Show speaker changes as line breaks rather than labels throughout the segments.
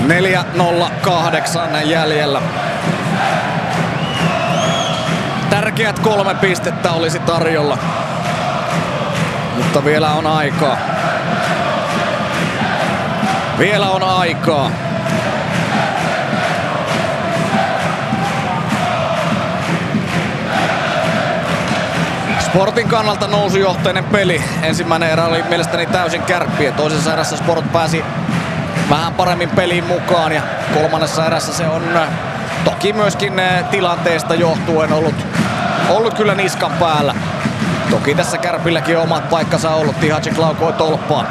4:08 jäljellä. Tärkeät 3 pistettä olisi tarjolla, mutta vielä on aikaa. Vielä on aikaa. Sportin kannalta nousujohteinen peli. Ensimmäinen erä oli mielestäni täysin Kärppien. Toisessa erässä Sport pääsi vähän paremmin peliin mukaan ja kolmannessa erässä se on toki myöskin tilanteesta johtuen ollut kyllä niskan päällä. Toki tässä Kärpilläkin on omat paikkansa ollut. Tihacek laukoi tolppaan.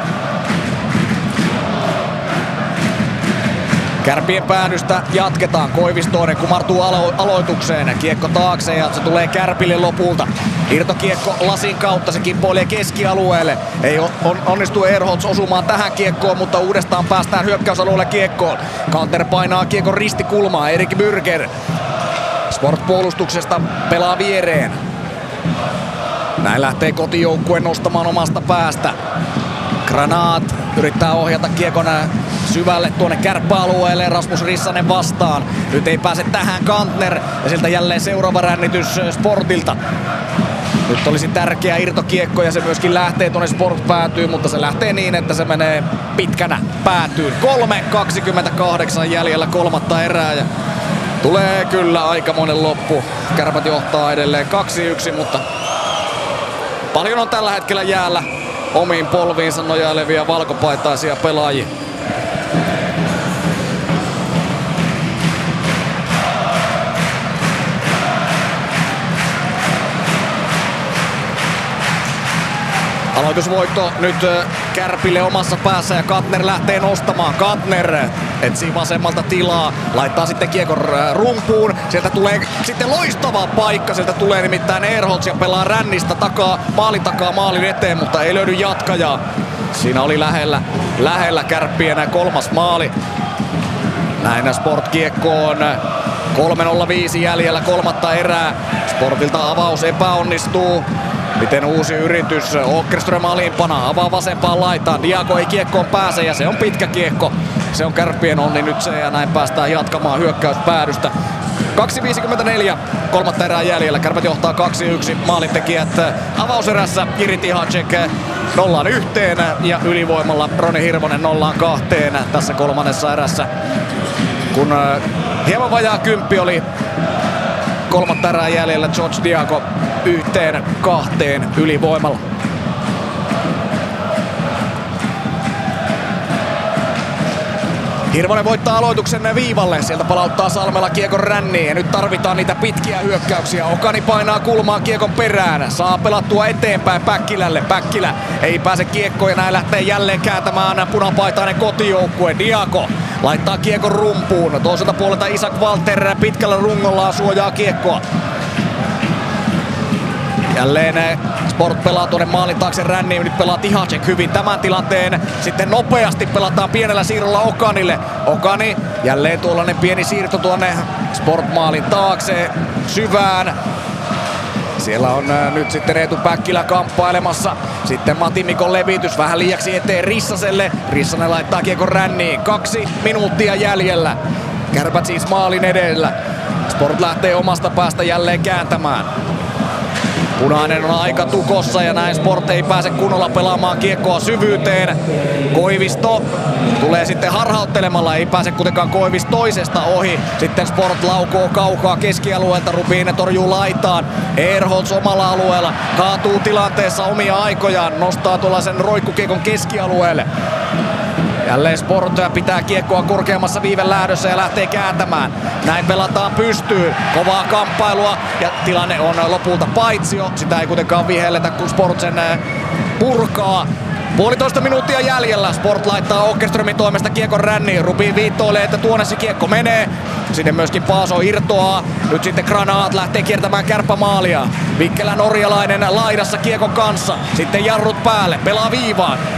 Kärpien päädystä jatketaan. Koivistoinen kumartuu aloitukseen. Kiekko taakse ja se tulee Kärpille lopulta. Irtokiekko lasin kautta, se kimpoilee keskialueelle. Ei onnistu Ehrholz osumaan tähän kiekkoon, mutta uudestaan päästään hyökkäysalueelle kiekkoon. Kanter painaa kiekon ristikulmaa, Erik Bürger. Sport-puolustuksesta pelaa viereen. Näin lähtee kotijoukkue nostamaan omasta päästä. Granat yrittää ohjata kiekon syvälle tuonne kärppäalueelle. Rasmus Rissanen vastaan. Nyt ei pääse tähän Kantner ja siltä jälleen seuraava rännitys Sportilta. Nyt olisi tärkeä irtokiekko ja se myöskin lähtee tuonne Sport päätyyn, mutta se lähtee niin, että se menee pitkänä päätyyn. 3:28 jäljellä kolmatta erää ja tulee kyllä aikamoinen loppu. Kärpät johtaa edelleen 2-1, mutta paljon on tällä hetkellä jäällä omiin polviinsa nojailevia valkopaitaisia pelaajia. Aloitusvoitto nyt Kärpille omassa päässä ja Kantner lähtee nostamaan. Kantner etsii vasemmalta tilaa, laittaa sitten kiekon rumpuun. Sieltä tulee sitten loistava paikka. Sieltä tulee nimittäin Ehrholz ja pelaa rännistä maalin eteen, mutta ei löydy jatkajaa. Siinä oli lähellä Kärppien kolmas maali. Näin Sport kiekkoon. 3:05 jäljellä kolmatta erää. Sportilta avaus epäonnistuu. Miten uusi yritys, Åkerström alimpana, avaa vasempaan laitaan, Diago ei kiekkoon pääse ja se on pitkä kiekko. Se on Kärppien onni nyt se ja näin päästään jatkamaan hyökkäyspäädystä. 2:54, kolmatta erää jäljellä, Kärpät johtaa 2-1, maalintekijät avauserässä Jiri Tihacek 0-1 ja ylivoimalla Roni Hirvonen 0-2 tässä kolmannessa erässä. Kun hieman vajaa 10 oli kolmatta erää jäljellä, George Diago 1-2 ylivoimalla. Hirvonen voittaa aloituksen viivalle, sieltä palauttaa Salmela kiekon ränniin ja nyt tarvitaan niitä pitkiä hyökkäyksiä. Okani painaa kulmaa kiekon perään, saa pelattua eteenpäin Päkkilälle. Päkkilä ei pääse kiekkoon ja näin lähtee jälleen kääntämään punapaitainen kotijoukkue. Diago laittaa kiekon rumpuun, toiselta puolelta Isak Walter pitkällä rungollaan suojaa kiekkoa. Jälleen Sport pelaa tuonne maalin taakse ränniin, nyt pelaa Tihacek hyvin tämän tilanteen. Sitten nopeasti pelataan pienellä siirrolla Okanille. Okani, jälleen tuollainen pieni siirto tuonne Sport-maalin taakse syvään. Siellä on nyt sitten Eetu Päkkilä kamppailemassa. Sitten Matti Mikon levitys vähän liiaksi eteen Rissaselle. Rissanen laittaa kiekon ränniin. 2 minuuttia jäljellä. Kärpät siis maalin edellä. Sport lähtee omasta päästä jälleen kääntämään. Punainen on aika tukossa ja näin Sport ei pääse kunnolla pelaamaan kiekkoa syvyyteen. Koivisto tulee sitten harhauttelemalla, ei pääse kuitenkaan Koivisto toisesta ohi. Sitten Sport laukoo kaukaa keskialueelta, Rubin torjuu laitaan. Ehrholz omalla alueella kaatuu tilanteessa omia aikojaan, nostaa tuollaisen roikkukiekon keskialueelle. Jälleen Sport pitää kiekkoa korkeammassa viiven lähdössä ja lähtee kääntämään. Näin pelataan pystyyn. Kovaa kamppailua ja tilanne on lopulta paitsio. Sitä ei kuitenkaan vihelletä, kun Sport sen purkaa. 1,5 minuuttia jäljellä. Sport laittaa Åkerströmin toimesta kiekon ränniin. Rubin viittoolee, että tuonne se kiekko menee. Sinne myöskin Paaso irtoaa. Nyt sitten Granat lähtee kiertämään kärppämaalia. Vikkelä norjalainen laidassa kiekon kanssa. Sitten jarrut päälle. Pelaa viivaan.